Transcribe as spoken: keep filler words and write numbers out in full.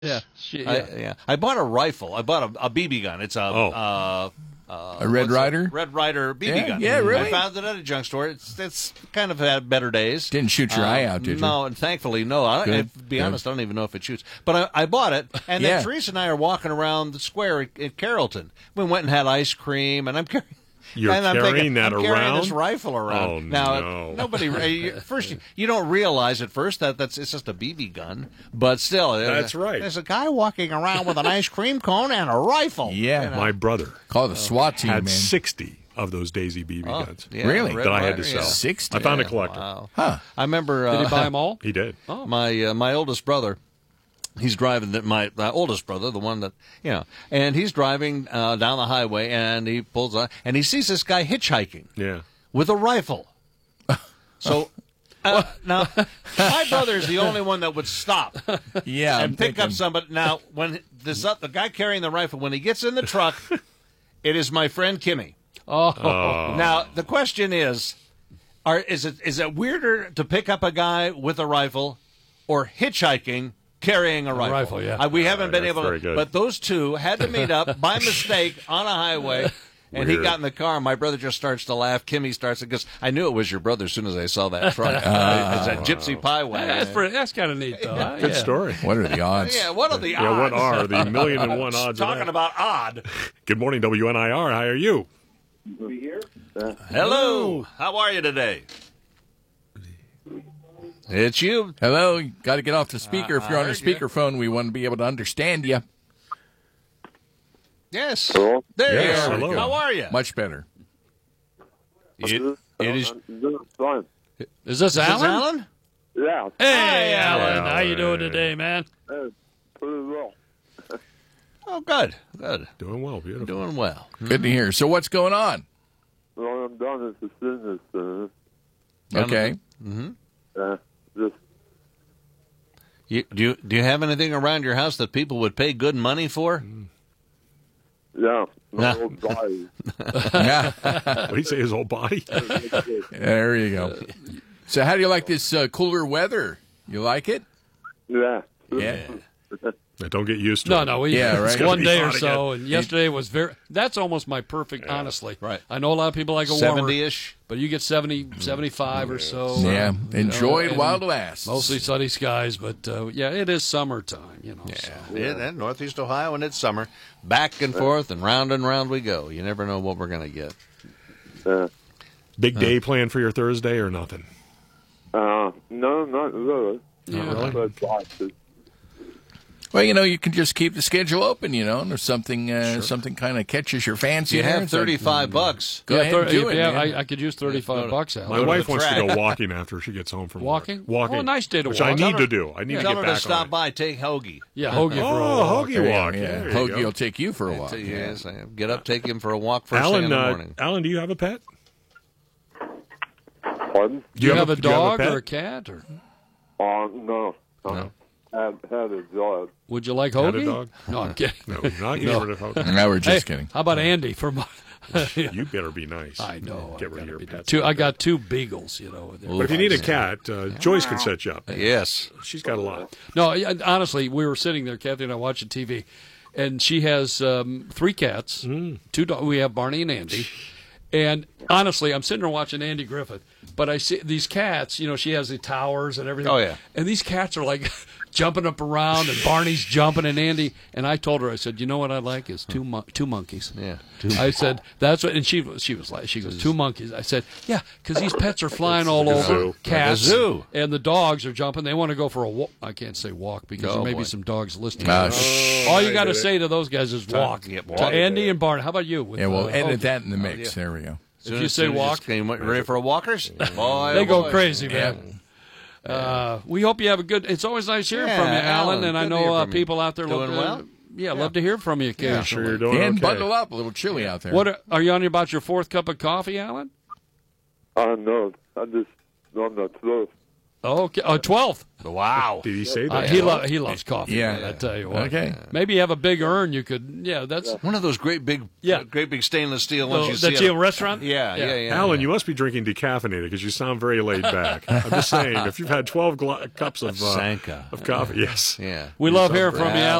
Yeah, she, yeah. I, yeah. I bought a rifle. I bought a, a B B gun. It's a Oh. uh, uh, A Red what's Ryder? it? Red Ryder B B Yeah, gun. yeah, really? I found it at a junk store. It's it's kind of had better days. Didn't shoot your Uh, eye out, did you? No, and thankfully, no. I, Good, I, to be good. honest, I don't even know if it shoots. But I, I bought it, and Yeah. then Teresa and I are walking around the square at, at Carrollton. We went and had ice cream, and I'm carrying. You're and I'm carrying thinking, that I'm carrying this around? rifle around. Oh, now, no. nobody. you- First, you, you don't realize at first that that's it's just a B B gun, but still, That's uh, right. There's a guy walking around with an ice cream cone and a rifle. Yeah. You know? My brother Call it a SWAT team, had man. sixty of those Daisy B B Oh, guns yeah, Really? Red that I had Ryder, to sell. yeah. sixty? I found a Yeah, collector. Wow. Huh. I remember. Uh, Did he buy them all? He did. my uh, my oldest brother, he's driving the, my uh, oldest brother, the one that you know, and he's driving uh, down the highway, and he pulls on, and he sees this guy hitchhiking Yeah. with a rifle. So uh, now, my brother is the only one that would stop Yeah. I'm and pick thinking- up somebody. Now, when this the guy carrying the rifle, when he gets in the truck, it is my friend Kimmy. Oh, Now the question is, are is it is it weirder to pick up a guy with a rifle or hitchhiking carrying a rifle? rifle, yeah. Uh, we haven't been that's able very to, good. but those two had to meet up by mistake on a highway. And he Weird. got in the car, and my brother just starts to laugh. Kimmy starts to, because I knew it was your brother as soon as I saw that truck. It's that Gypsy Pie wagon. that's pretty, that's kind of neat, though. huh? Good Yeah. story. What are the odds? Yeah, what are the odds? Yeah, what are the million and one odds of Talking that? about odd. Good morning, W N I R. How are you? Hello. How are you today? It's you. Hello. You got to get off the speaker. if you're I on a heard you. speakerphone, we want to be able to understand you. Yes. Hello? There Yes, you are. hello. How are you? Much better. It, it is. Fine. Is this Is this Alan? Alan? Yeah, Hey, Alan. Alan. How you doing today, man? uh, pretty well. Oh, good. Good. Doing well. Beautiful. Doing well. Good to hear. So what's going on? Well, I'm done with the business. Uh, Okay. uh, just You, do you do you have anything around your house that people would pay good money for? yeah, my Nah. old body. Yeah. What do you say, his whole body? There you go. So how do you like this uh, cooler weather? You like it? Yeah. Yeah. Don't get used to No, it. no, we, Yeah, right. it's It's gonna one be day or hot so, and yesterday was very. That's almost my perfect, honestly. Right. I know a lot of people like a warmer, Seventy-ish. but you get seventy, seventy-five or so. Yeah. uh, you Enjoy know, it and while it lasts. Mostly sunny skies, but uh, yeah, it is summertime. You know. So. Yeah, and Northeast Ohio, and it's summer. Back and forth and round and round we go. You never know what we're going to get. Uh, Big day planned for your Thursday or nothing? uh, no, not really. Yeah. really? But boxes. Well, you know, you can just keep the schedule open, you know, and if something uh, something kind of catches your fancy. You there, have it's like, thirty-five bucks. Go Yeah, ahead thir- and do it, yeah, man. I, I could use thirty-five bucks, Alan. My to wife the wants to track. go walking after she gets home from Walking? work. Walking. Oh, nice day to which walk. I Tell need her- to do. I need to Tell get her back to stop on by, take Hoagie. Yeah, Hoagie it. for a Oh, walk. Hoagie There you walk. go, Yeah, yeah. there you Hoagie go. will take you for a walk. Yes, I am. Get up, take him for a walk first thing Alan, in the uh, morning. Alan, do you have a pet? Pardon? Do you, have, a do you dog pet? or a cat? Or Uh, no. No. Had, had a job. would you like Had a Hoagie? dog? No, I'm kidding. No, you're not getting rid of Hoagie. No, we're just Hey, kidding. How about Andy for my? You better be nice. I know. Get I rid of gotta your be pet. two. I got two beagles. You know. they're But if you need a fine. cat, uh, Joyce can set you up. Yes. She's got a lot. No, yeah, honestly, we were sitting there, Kathy and I, watching T V, and she has um, three cats. Mm. Two. Do- we have Barney and Andy. And honestly, I'm sitting there watching Andy Griffith, but I see these cats. You know, she has the towers and everything. Oh, yeah. And these cats are like jumping up around, and Barney's jumping, and Andy. And I told her, I said, you know what I like is two mon- two monkeys. Yeah. I said that's what, and she she was like, she goes two monkeys. I said, yeah, because these pets are flying all like a over. zoo. Cats, Like a zoo. and the dogs are jumping. They want to go for a walk. I can't say walk because Oh, there may boy. be some dogs listening. Ah, sh- All you got to did it. say to those guys is walk. yeah, To walk. Andy and Barney. How about you? With, Yeah, we'll uh, edit Hoagie? that in the mix. There we go. If you say walk, You ready for a walkers? Boy, they oh, go boy. crazy, man. Uh, we hope you have a good. It's always nice hearing Yeah, from you, Alan. Alan, And I good to hear know uh, from you. people out there Doing love, well? uh, yeah, love to hear from you Sure, you're occasionally. doing And okay. bundle up. A little chilly out there. What are, are you on about your fourth cup of coffee, Alan? Uh, no. I just, I'm not close. Okay, uh, twelfth. Wow. Did he say Uh, that? he lo- he loves coffee. Yeah. man, I tell you what. Okay. Maybe you have a big urn. You could. Yeah, that's One of those great big, Yeah. great big stainless steel the, ones you the see. Teal at- restaurant. Yeah, yeah, yeah. Alan, yeah. you must be drinking decaffeinated because you sound very laid back. I'm just saying, if you've had twelve gla- cups of uh, Sanka. of coffee, yes. Yeah. We You love sound hearing very- from you, Yeah.